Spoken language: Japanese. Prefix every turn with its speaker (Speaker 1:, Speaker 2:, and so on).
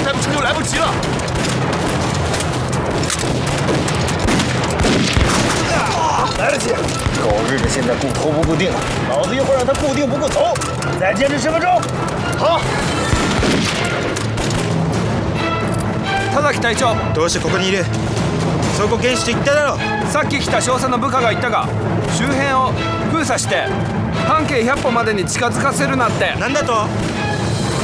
Speaker 1: 再不撤就来不及了。
Speaker 2: 来得及！狗日的，现在固头不固定，老子一会儿让他固定不固头，再坚持10分钟。好。
Speaker 3: 田崎隊長、
Speaker 4: どうしてここにいる？そこ検視って言っただろ。
Speaker 3: さっき来た少佐の部下が言ったが、周辺を封鎖して半径100歩までに近づかせるなって。
Speaker 4: なんだと？